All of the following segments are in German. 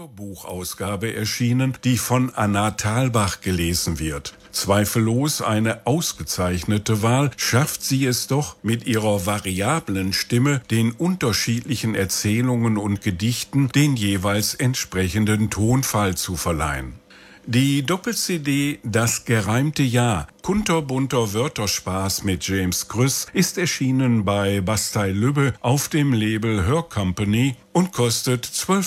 Hörbuchausgabe erschienen, die von Anna Thalbach gelesen wird. Zweifellos eine ausgezeichnete Wahl, schafft sie es doch, mit ihrer variablen Stimme den unterschiedlichen Erzählungen und Gedichten den jeweils entsprechenden Tonfall zu verleihen. Die Doppel-CD Das gereimte Jahr, kunterbunter Wörterspaß mit James Krüss, ist erschienen bei Bastei-Lübbe auf dem Label Hör Company und kostet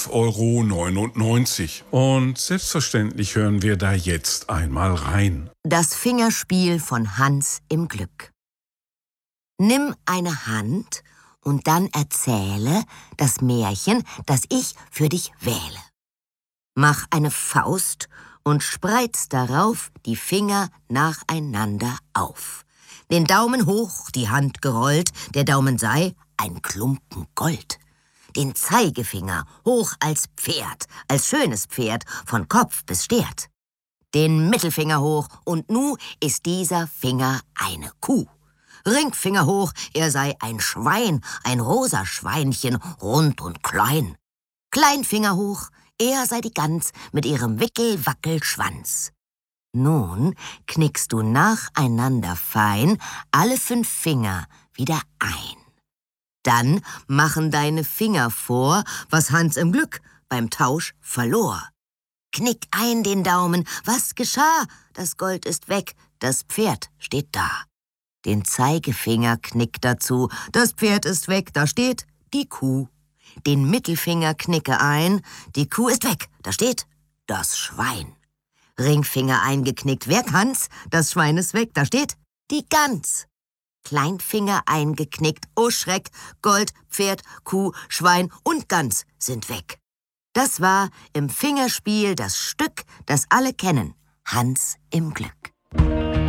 12,99 €. Und selbstverständlich hören wir da jetzt einmal rein. Das Fingerspiel von Hans im Glück. Nimm eine Hand und dann erzähle das Märchen, das ich für dich wähle. Mach eine Faust und spreiz darauf die Finger nacheinander auf. Den Daumen hoch, die Hand gerollt, der Daumen sei ein Klumpen Gold. Den Zeigefinger hoch als Pferd, als schönes Pferd, von Kopf bis Stert. Den Mittelfinger hoch und nu ist dieser Finger eine Kuh. Ringfinger hoch, er sei ein Schwein, ein rosa Schweinchen, rund und klein. Kleinfinger hoch, er sei die Gans mit ihrem Wickel-Wackel-Schwanz. Nun knickst du nacheinander fein alle 5 Finger wieder ein. Dann machen deine Finger vor, was Hans im Glück beim Tausch verlor. Knick ein den Daumen, was geschah? Das Gold ist weg, das Pferd steht da. Den Zeigefinger knick dazu, das Pferd ist weg, da steht die Kuh. Den Mittelfinger knicke ein, die Kuh ist weg, da steht das Schwein. Ringfinger eingeknickt, wer kann's? Das Schwein ist weg, da steht die Gans. Kleinfinger eingeknickt, oh Schreck, Gold, Pferd, Kuh, Schwein und Gans sind weg. Das war im Fingerspiel das Stück, das alle kennen, Hans im Glück.